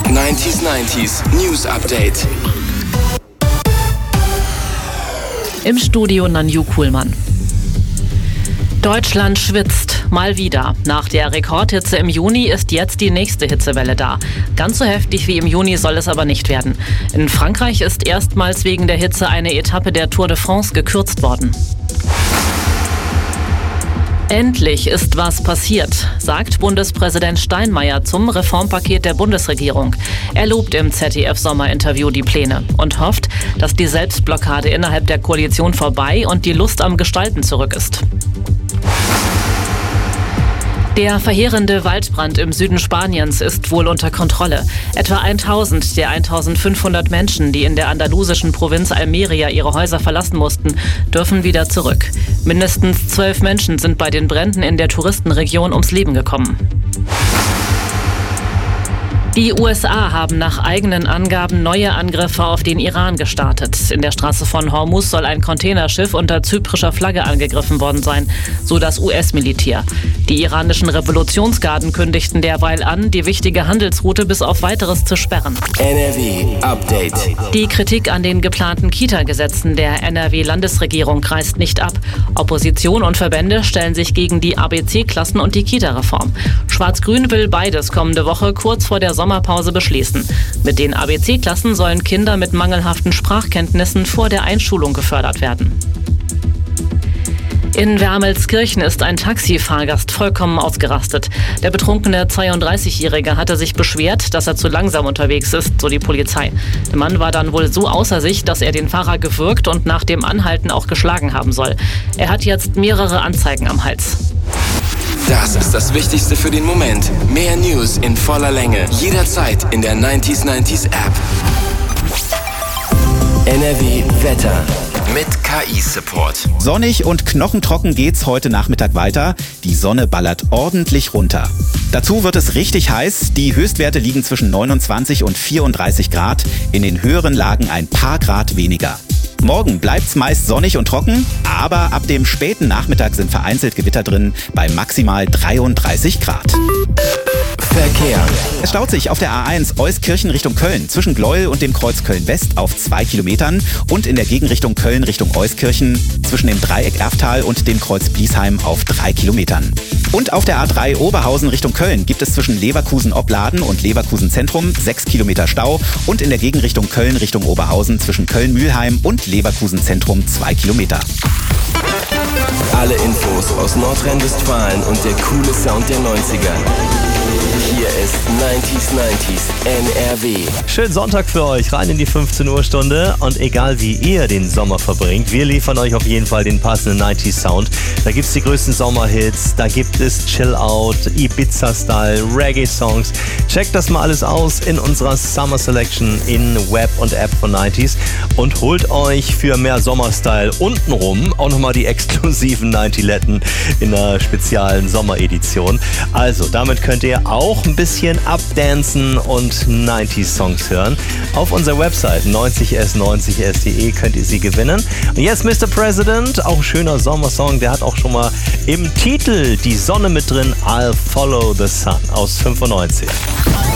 90s News Update. Im Studio Nanju Kuhlmann. Deutschland schwitzt. Mal wieder. Nach der Rekordhitze im Juni ist jetzt die nächste Hitzewelle da. Ganz so heftig wie im Juni soll es aber nicht werden. In Frankreich ist erstmals wegen der Hitze eine Etappe der Tour de France gekürzt worden. Endlich ist was passiert, sagt Bundespräsident Steinmeier zum Reformpaket der Bundesregierung. Er lobt im ZDF-Sommerinterview die Pläne und hofft, dass die Selbstblockade innerhalb der Koalition vorbei und die Lust am Gestalten zurück ist. Der verheerende Waldbrand im Süden Spaniens ist wohl unter Kontrolle. Etwa 1000 der 1500 Menschen, die in der andalusischen Provinz Almeria ihre Häuser verlassen mussten, dürfen wieder zurück. Mindestens 12 Menschen sind bei den Bränden in der Touristenregion ums Leben gekommen. Die USA haben nach eigenen Angaben neue Angriffe auf den Iran gestartet. In der Straße von Hormuz soll ein Containerschiff unter zyprischer Flagge angegriffen worden sein, so das US-Militär. Die iranischen Revolutionsgarden kündigten derweil an, die wichtige Handelsroute bis auf Weiteres zu sperren. NRW Update. Die Kritik an den geplanten Kita-Gesetzen der NRW-Landesregierung reißt nicht ab. Opposition und Verbände stellen sich gegen die ABC-Klassen und die Kita-Reform. Schwarz-Grün will beides kommende Woche kurz vor der Sommerpause beschließen. Mit den ABC-Klassen sollen Kinder mit mangelhaften Sprachkenntnissen vor der Einschulung gefördert werden. In Wermelskirchen ist ein Taxifahrgast vollkommen ausgerastet. Der betrunkene 32-Jährige hatte sich beschwert, dass er zu langsam unterwegs ist, so die Polizei. Der Mann war dann wohl so außer sich, dass er den Fahrer gewürgt und nach dem Anhalten auch geschlagen haben soll. Er hat jetzt mehrere Anzeigen am Hals. Das ist das Wichtigste für den Moment. Mehr News in voller Länge. Jederzeit in der 90s App. NRW Wetter. Mit KI-Support. Sonnig und knochentrocken geht's heute Nachmittag weiter. Die Sonne ballert ordentlich runter. Dazu wird es richtig heiß. Die Höchstwerte liegen zwischen 29 und 34 Grad. In den höheren Lagen ein paar Grad weniger. Morgen bleibt's meist sonnig und trocken, aber ab dem späten Nachmittag sind vereinzelt Gewitter drin bei maximal 33 Grad. Verkehr. Es staut sich auf der A1 Euskirchen Richtung Köln zwischen Gleuel und dem Kreuz Köln-West auf 2 Kilometern und in der Gegenrichtung Köln Richtung Euskirchen zwischen dem Dreieck Erftal und dem Kreuz Bliesheim auf 3 Kilometern. Und auf der A3 Oberhausen Richtung Köln gibt es zwischen Leverkusen-Opladen und Leverkusen-Zentrum 6 Kilometer Stau und in der Gegenrichtung Köln Richtung Oberhausen zwischen Köln-Mühlheim und Leverkusen-Zentrum 2 Kilometer. Alle Infos aus Nordrhein-Westfalen und der coole Sound der 90er. Hier ist 90s NRW. Schönen Sonntag für euch, rein in die 15 Uhr Stunde. Und egal wie ihr den Sommer verbringt, wir liefern euch auf jeden Fall den passenden 90s Sound. Da gibt es die größten Sommerhits, da gibt es Chill-Out, Ibiza-Style, Reggae-Songs. Checkt das mal alles aus in unserer Summer Selection in Web und App von 90s und holt euch für mehr Sommerstyle untenrum auch nochmal die exklusiven 90letten in einer speziellen Sommeredition. Also, damit könnt ihr auch ein bisschen abdancen und 90s-Songs hören. Auf unserer Website 90s90s.de könnt ihr sie gewinnen. Und jetzt Mr. President, auch ein schöner Sommersong, der hat auch schon mal im Titel die Sonne mit drin, I'll Follow the Sun aus 95.